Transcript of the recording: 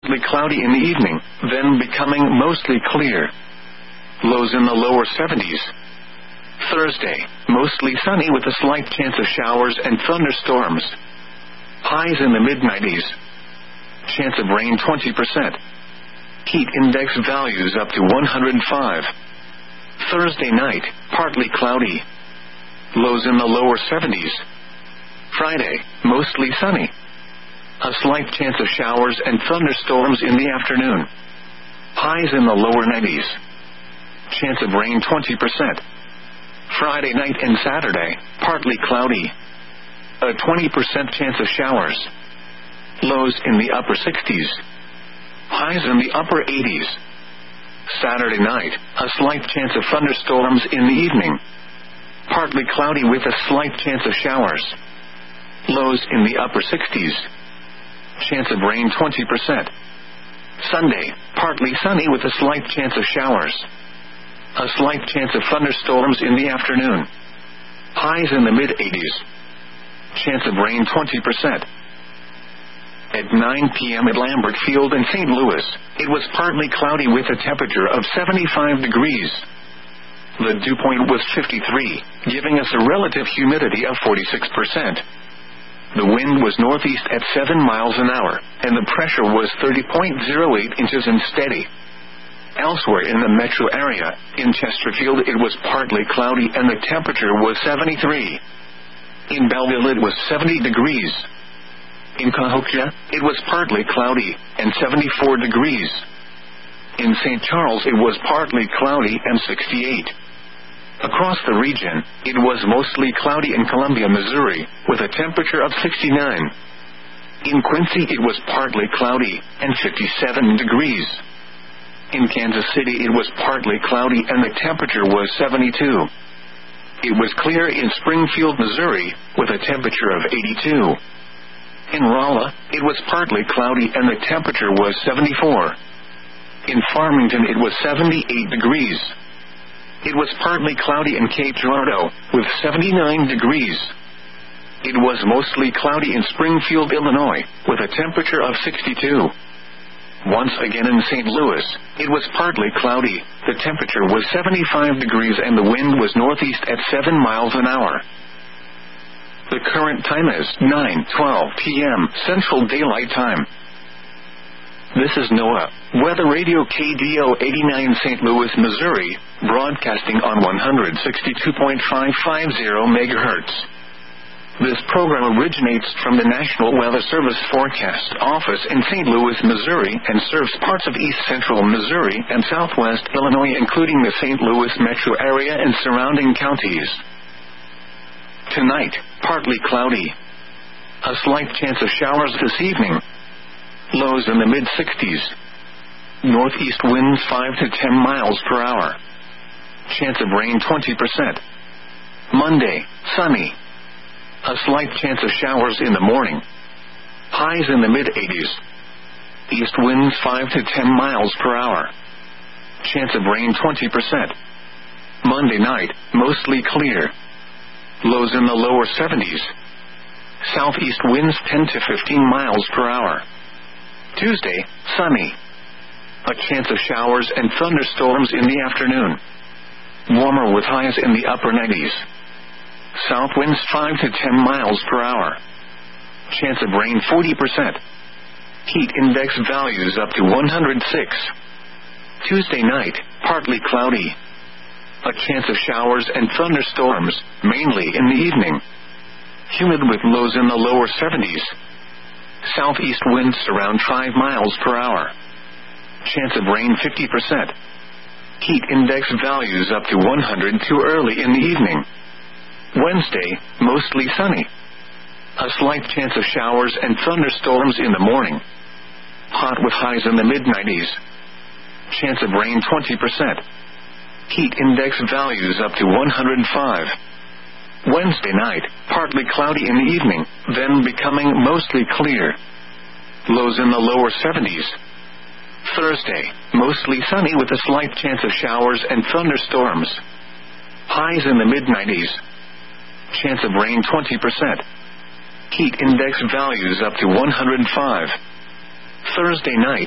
cloudy in the evening, then becoming mostly clear. Lows in the lower 70s. Thursday, mostly sunny with a slight chance of showers and thunderstorms. Highs in the mid-90s. Chance of rain 20%. Heat index values up to 105. Thursday night, partly cloudy. Lows in the lower 70s. Friday, mostly sunny. A slight chance of showers and thunderstorms in the afternoon. Highs in the lower 90s. Chance of rain 20%. Friday night and Saturday, partly cloudy. A 20% chance of showers. Lows in the upper 60s. Highs in the upper 80s. Saturday night, a slight chance of thunderstorms in the evening. Partly cloudy with a slight chance of showers. Lows in the upper 60s. Chance of rain 20%. Sunday, partly sunny with a slight chance of showers. A slight chance of thunderstorms in the afternoon. Highs in the mid-80s. Chance of rain 20%. At 9 p.m. at Lambert Field in St. Louis, it was partly cloudy with a temperature of 75 degrees. The dew point was 53, giving us a relative humidity of 46%. The wind was northeast at 7 miles an hour, and the pressure was 30.08 inches and steady. Elsewhere in the metro area, in Chesterfield it was partly cloudy and the temperature was 73. In Belleville it was 70 degrees. In Cahokia, it was partly cloudy, and 74 degrees. In St. Charles it was partly cloudy and 68. Across the region, it was mostly cloudy in Columbia, Missouri, with a temperature of 69. In Quincy it was partly cloudy, and 57 degrees. In Kansas City it was partly cloudy and the temperature was 72. It was clear in Springfield, Missouri, with a temperature of 82. In Rolla, it was partly cloudy and the temperature was 74. In Farmington it was 78 degrees. It was partly cloudy in Cape Girardeau, with 79 degrees. It was mostly cloudy in Springfield, Illinois, with a temperature of 62. Once again in St. Louis, it was partly cloudy, the temperature was 75 degrees and the wind was northeast at 7 miles an hour. The current time is 9:12 p.m. Central Daylight Time. This is NOAA, Weather Radio KDO 89 St. Louis, Missouri, broadcasting on 162.550 MHz. This program originates from the National Weather Service Forecast Office in St. Louis, Missouri, and serves parts of east central Missouri and southwest Illinois, including the St. Louis metro area and surrounding counties. Tonight, partly cloudy. A slight chance of showers this evening. Lows in the mid-60s. Northeast winds 5 to 10 miles per hour. Chance of rain 20%. Monday, sunny. A slight chance of showers in the morning. Highs in the mid-80s. East winds 5 to 10 miles per hour. Chance of rain 20%. Monday night, mostly clear. Lows in the lower 70s. Southeast winds 10 to 15 miles per hour. Tuesday, sunny. A chance of showers and thunderstorms in the afternoon. Warmer with highs in the upper 90s. South winds 5 to 10 miles per hour. Chance of rain 40%. Heat index values up to 106. Tuesday night, partly cloudy. A chance of showers and thunderstorms, mainly in the evening. Humid with lows in the lower 70s. Southeast winds around 5 miles per hour. Chance of rain 50%. Heat index values up to 100 too early in the evening. Wednesday, mostly sunny. A slight chance of showers and thunderstorms in the morning. Hot with highs in the mid-90s. Chance of rain 20%. Heat index values up to 105. Wednesday night, partly cloudy in the evening, then becoming mostly clear. Lows in the lower 70s. Thursday, mostly sunny with a slight chance of showers and thunderstorms. Highs in the mid-90s. Chance of rain 20%. Heat index values up to 105. Thursday night,